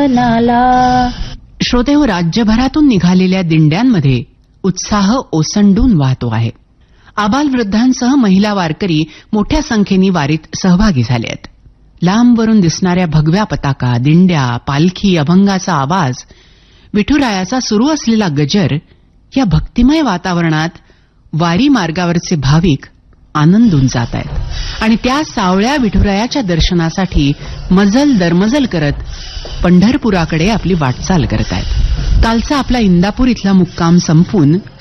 दर्शनाला. श्रोतेहो, राज्यभरातून निघालेल्या दिंड्यांमध्ये उत्साह ओसंडून वाहतो आहे. आबालवृद्धांसह महिला वारकरी मोठ्या संख्येने वारीत सहभागी झाले आहेत. लांबवरून दिसणाऱ्या भगव्या पताका, दिंड्या, पालखी, अभंगाचा आवाज, विठुरायाचा सुरू असलेला गजर, या भक्तिमय वातावरणात वारी मार्गावरचे भाविक आनंदून जात आहेत आणि त्या सावळ्या विठुरायाच्या दर्शनासाठी मजल दरमजल करत पंढरपुराकडे आपली वाटचाल करत आहेत. कालचा आपला इंदापूर इथला मुक्काम संपून